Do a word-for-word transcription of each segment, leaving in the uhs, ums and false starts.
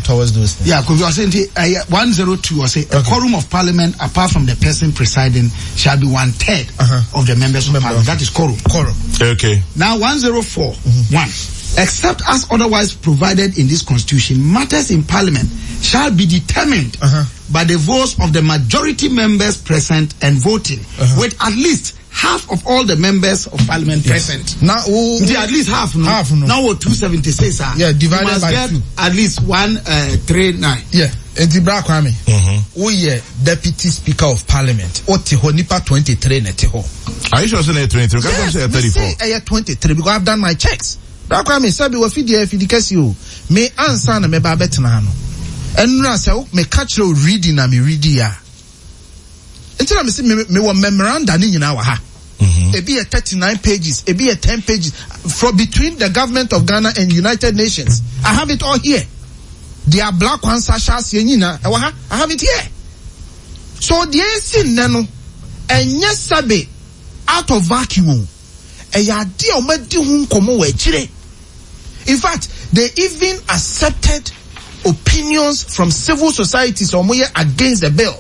towards those things. Yeah, because you are saying uh, one zero two or say okay. a quorum of parliament apart from the person presiding shall be one third uh-huh. of the members of Member parliament. Of that is quorum. Quorum. Okay. Now one zero four mm-hmm. one. Except as otherwise provided in this constitution, matters in parliament shall be determined uh-huh. by the votes of the majority members present and voting, uh-huh. with at least half of all the members of parliament yes. present. Now, oh, at least half, no? Half, no. Now, two seventy-six, uh, yeah, divided must by get two. At least one, uh, three, nine. Yeah. And the Black Army. Mm-hmm. We are Deputy Speaker of Parliament. Otiho nipa twenty-three netiho. Are you sure say twenty-three? Yes, say thirty-four. Say twenty-three because I've done my checks. Black Army sabi wa fidi e fidi kasi o. Me ansa na me ba betena no. Enra say me catch you reading na me read ya. Until me say me me wa memoranda ni nyina wa ha. Mm-hmm. It be a thirty-nine pages, it be a ten pages from between the government of Ghana and United Nations. I have it all here. They are black ones, Sasha, Sienina. I have it here. So the A C Nano and yes, Sabe out of vacuum. A idea of Medihun Komo Chile. In fact, they even accepted opinions from civil societies or more against the bill.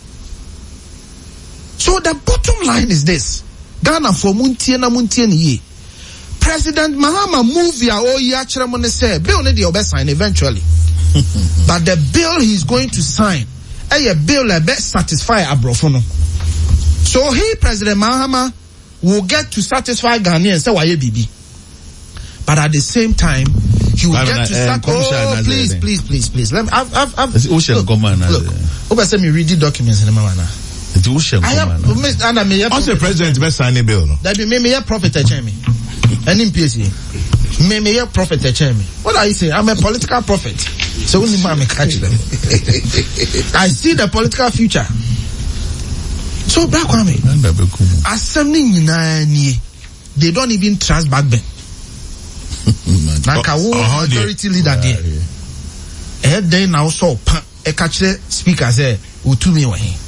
So the bottom line is this. Ghana for Muntiena Muntiena ye. President Mahama move ya o ya chiremone say bill ne the sign eventually. But the bill he's going to sign, a bill that best satisfy Abrofono. So he, President Mahama, will get to satisfy Ghanaians. Say why Bibi. But at the same time, he will get to start. Oh, please, please, please, please. Let me. I've, I've, I've. Look, look. Over say me read the documents in the manner. I have. And I may. What's the president best sign a bill? That be me me a prophet a me. And in P S C. Me me a prophet a me. What are you saying? I'm a political prophet. So only me catch them. I see the political future. So Black Kwame, assembling they don't even trust back then. Naka wo majority leader there. Eh then now so e catch the speaker say utumi wa he.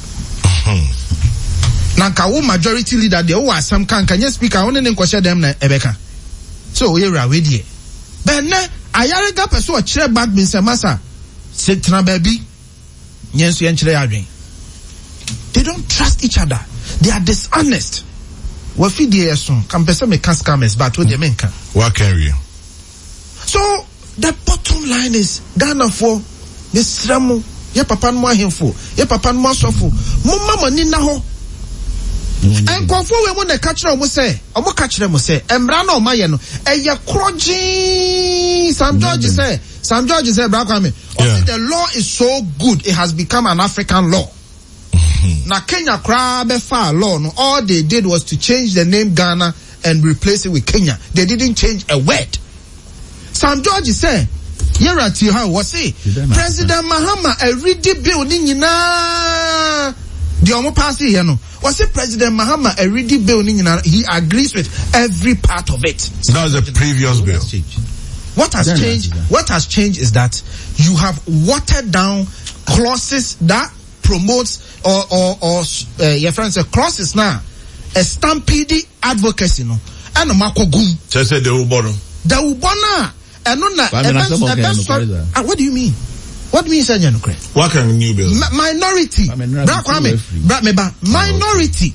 Naka wo majority leader there wo asam kan kan speaker won ne nkwhye dem na ebeka. So we ra we there. But na ayarega person o kire back bin say masa setna baby nyenso yen kire adwen. They don't trust each other. They are dishonest. What feed the son? Can person make scammers, but what they mean can? What can you? So the bottom line is Ghana for Misramu. Ye papa no ahemfo. Ye papa no asofo. Mo mama ni na ho. And konfo we mo na catch them say, omo catch them say, embra na o maye no. E ye kroji. Sam George say, Sam George say bra kwa me. The law is so good it has become an African law. Now Kenya crab far law no, all they did was to change the name Ghana and replace it with Kenya. They didn't change a word. Sam George said, Yera Tiha was say President Mahama a ready bill ni nyina the omo pass here no. Was say President Mahama a ready bill ni nyina, he agrees with every part of it. That was the previous bill. What has changed? What has changed is that you have watered down clauses that promotes or or or uh, your friends say crosses now a stampede advocacy no and makogum just say the uboro the ubona and no na what do you mean what do you mean say no credit what can new bill minority bra kwame bra me ba minority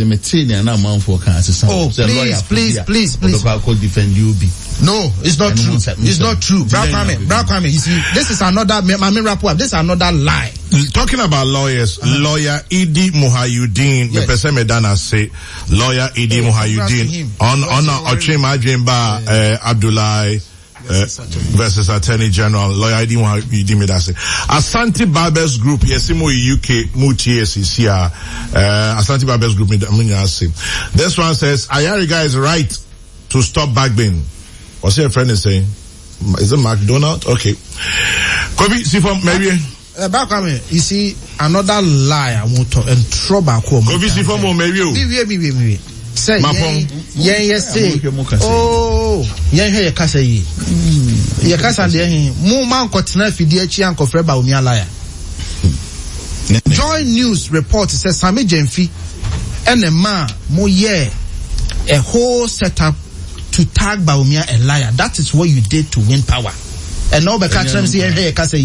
oh please please please please defend you be no, it's not true. It's not true. Bra Kwame, Bra Kwame, you see, this is another, I mean, rap up. This is another lie. Talking about lawyers, uh-huh. Lawyer Idi Muhayuddin, the person Medana say, Lawyer Idi oh, Muhayuddin, on, on, Ochima Jimba, uh, Abdullahi, uh, versus Attorney General, Lawyer Idi Muhayuddin Medase. Asante Barbers Group, Yesimo U K, Muti is here, uh, Asante Barbers Group, this one says, Ayariga is right to stop backbone. What's your friend is saying? Is it McDonald? Okay. Kobe, see from maybe. Uh, back on me. You see another lie I want to and trouble. Kobe, see from maybe. Me, me, me, me. Say, yeah, yeah, say. Oh, yeah, here you can say. You can say. More man continue to be the uncle Freba Umia liar. Joy News report says Sammy Jenfi and a man more yeah a whole setup to tag Baumia a liar. That is what you did to win power. And now the catch them say, hey,